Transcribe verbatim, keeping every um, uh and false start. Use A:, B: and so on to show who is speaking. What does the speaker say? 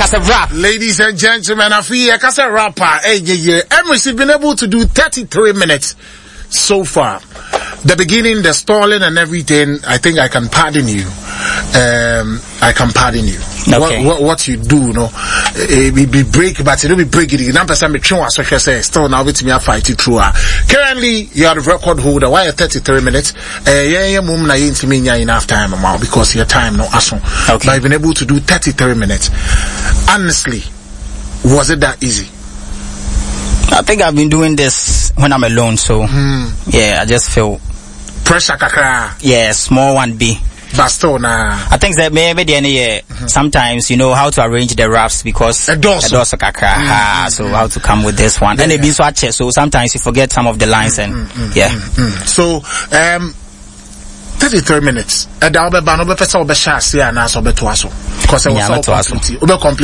A: as a rap.
B: Ladies and gentlemen, I feel like as a rapper, hey, yeah, yeah. Emery's been able to do thirty-three minutes so far. The beginning, the stalling and everything, I think I can pardon you. Um, I can pardon you.
A: Okay.
B: What, what, what you do, no, it be, be break, but it will be break it. Number some me try so say still now with me I fight it through. Currently, you are the record holder. Why thirty-three minutes? Uh, yeah, yeah, mum na yin me enough time now because your time no aso.
A: Okay.
B: But I've been able to do thirty-three minutes. Honestly, was it that easy?
A: I think I've been doing this when I'm alone, so
B: hmm.
A: yeah, I just feel
B: pressure kakra.
A: Yeah, small one B.
B: But still, nah.
A: I think that maybe the yeah, mm-hmm. sometimes you know how to arrange the raps because
B: a dosa
A: kakra. Mm-hmm. So how to come with this one, yeah. And it be swatch. So sometimes you forget some of the lines and mm-hmm. yeah.
B: Mm-hmm. So um, thirty-three minutes. And I'll be ban over person over share and also be to us because I was all complete.